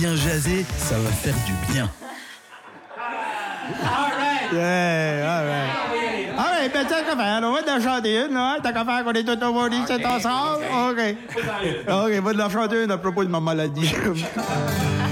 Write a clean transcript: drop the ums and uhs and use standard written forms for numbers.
bien jaser, ça va faire du bien. Ah oui, ben t'as qu'à faire, on va t'en chanter une, là. T'as qu'à faire qu'on est tous au bord d'ici ensemble. OK. OK, va te la chanter une à propos de ma maladie.